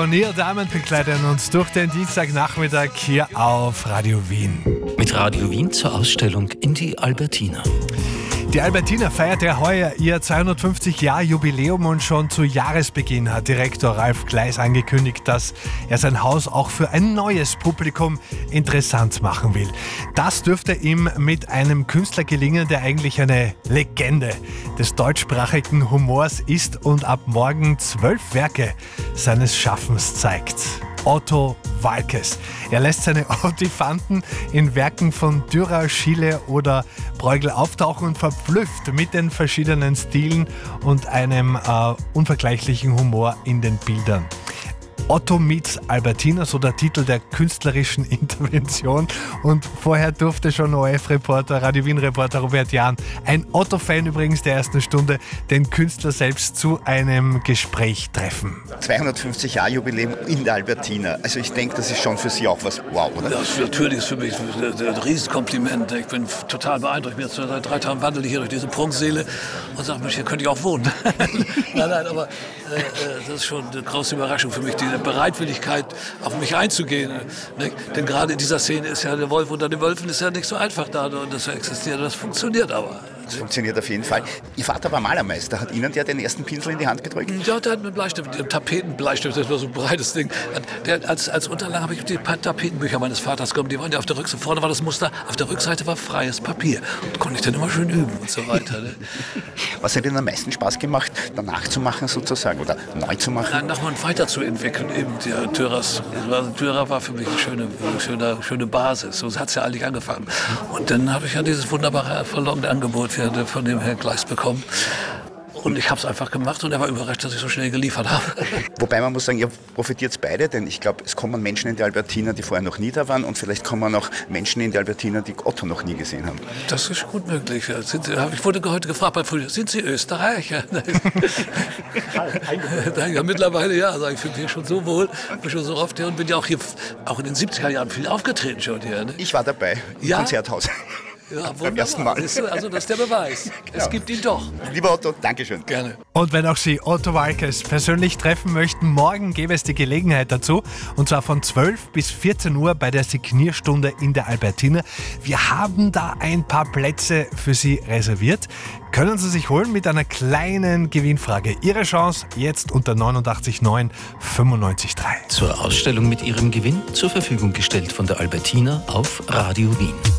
Neil Diamond begleiten uns durch den Dienstagnachmittag hier auf Radio Wien. Mit Radio Wien zur Ausstellung in die Albertina. Die Albertina feiert ja heuer ihr 250-Jahr-Jubiläum und schon zu Jahresbeginn hat Direktor Ralf Gleis angekündigt, dass er sein Haus auch für ein neues Publikum interessant machen will. Das dürfte ihm mit einem Künstler gelingen, der eigentlich eine Legende des deutschsprachigen Humors ist und ab morgen 12 Werke seines Schaffens zeigt. Otto Waalkes. Er lässt seine Ottifanten in Werken von Dürer, Schiele oder Bruegel auftauchen und verblüfft mit den verschiedenen Stilen und einem unvergleichlichen Humor in den Bildern. Otto meets Albertina, so der Titel der künstlerischen Intervention. Und vorher durfte schon ORF-Reporter, Radio Wien-Reporter Robert Jahn, ein Otto-Fan übrigens der ersten Stunde, den Künstler selbst zu einem Gespräch treffen. 250 Jahre Jubiläum in der Albertina. Also ich denke, das ist schon für Sie auch was wow, oder? Das natürlich ist für mich ein Riesenkompliment. Ich bin total beeindruckt. Jetzt seit 3 Tagen wandle ich hier durch diese Prunkseele und sage mir, hier könnte ich auch wohnen. nein, aber das ist schon eine große Überraschung für mich, die Bereitwilligkeit, auf mich einzugehen. Ne? Denn gerade in dieser Szene ist ja der Wolf unter den Wölfen ist ja nicht so einfach da und das existiert. Das funktioniert aber. Das funktioniert auf jeden Fall. Ihr Vater war Malermeister. Hat Ihnen der den ersten Pinsel in die Hand gedrückt? Ja, der hat einen Bleistift, einen Tapetenbleistift, das war so ein breites Ding. Als Unterlage habe ich die Tapetenbücher meines Vaters genommen. Die waren ja auf der Rückseite, vorne war das Muster, auf der Rückseite war freies Papier. Und konnte ich dann immer schön üben und so weiter. Ne? Was hat Ihnen am meisten Spaß gemacht, danach zu machen sozusagen oder neu zu machen? Nochmal weiterzuentwickeln. Eben der Dürer war für mich eine schöne Basis. So hat es ja eigentlich angefangen. Und dann habe ich ja dieses wunderbare verlorene Angebot von dem Herrn Gleis bekommen. Und ich habe es einfach gemacht und er war überrascht, dass ich so schnell geliefert habe. Wobei man muss sagen, ihr profitiert beide, denn ich glaube, es kommen Menschen in die Albertina, die vorher noch nie da waren und vielleicht kommen auch Menschen in die Albertina, die Otto noch nie gesehen haben. Ich wurde heute gefragt beim Frühstück, sind Sie Österreicher? Ja, mittlerweile ja, sage ich, fühle mich schon so wohl, bin schon so oft hier und bin ja auch hier, auch in den 70er Jahren viel aufgetreten schon hier. Ne? Ich war dabei, im Konzerthaus. Ja, beim ersten Mal. Also das ist der Beweis. Es gibt ihn doch. Lieber Otto, Dankeschön. Gerne. Und wenn auch Sie Otto Waalkes persönlich treffen möchten, morgen gäbe es die Gelegenheit dazu. Und zwar von 12 bis 14 Uhr bei der Signierstunde in der Albertina. Wir haben da ein paar Plätze für Sie reserviert. Können Sie sich holen mit einer kleinen Gewinnfrage. Ihre Chance jetzt unter 89.9 95.3. Zur Ausstellung mit Ihrem Gewinn zur Verfügung gestellt von der Albertina auf Radio Wien.